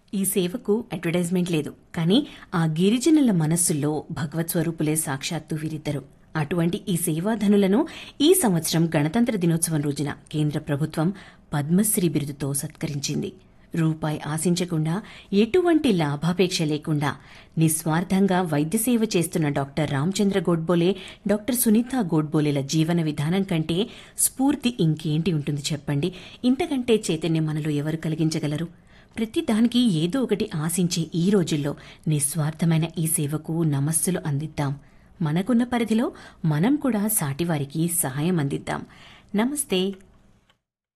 ఈ సేవకు అడ్వర్టైజ్మెంట్ లేదు, కానీ ఆ గిరిజనుల మనస్సుల్లో భగవత్ స్వరూపులే సాక్షాత్తు వీరిద్దరు. అటువంటి ఈ సేవాధనులను ఈ సంవత్సరం గణతంత్ర దినోత్సవం రోజున కేంద్ర ప్రభుత్వం పద్మశ్రీ బిరుదుతో సత్కరించింది. రూపాయి ఆశించకుండా, ఎటువంటి లాభాపేక్ష లేకుండా నిస్వార్థంగా వైద్య సేవ చేస్తున్న డాక్టర్ రామచంద్ర గోడ్బోలే, డాక్టర్ సునీతా గోడ్బోలేల జీవన విధానం కంటే స్ఫూర్తి ఇంకేంటి ఉంటుంది చెప్పండి. ఇంతకంటే చైతన్యం మనలో ఎవరు కలిగించగలరు? ప్రతి దానికి ఏదో ఒకటి ఆశించే ఈ రోజుల్లో నిస్వార్థమైన ఈ సేవకు నమస్సులు అందిద్దాం. మనకున్న పరిధిలో మనం కూడా సాటివారికి సహాయం అందిద్దాం. నమస్తే.